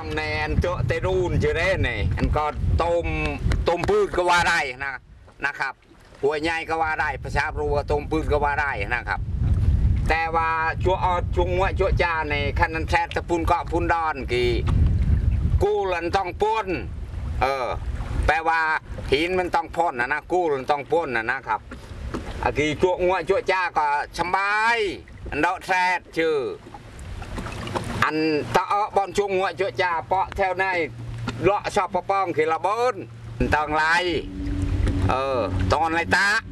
องในอันเจาะเตรูนจะได้เนี่ยอันก็ต้มพืชก็ว่าได้นะครับหัวใหญ่ก็ว่าได้ประชาบรัวต้มพืชก็ว่าได้นะครับแต่ว่าชั่วงวชั่วจ้าในคันนั้นแท้ตะปูนเกาะปูนดอนกี่กู้ลันต้องป้นแปลว่าหินมันต้องพ่นนะกู้มันต้องป้นนะครับกี่ชั่วงวชั่วจ้าก็สบายอันดอกแท้ชื่ออันตะบอลชั่วงวชั่วจ้าเปาะแถวในเลาะชอบป้องขีระเบินต้องไล่ตอนไรตา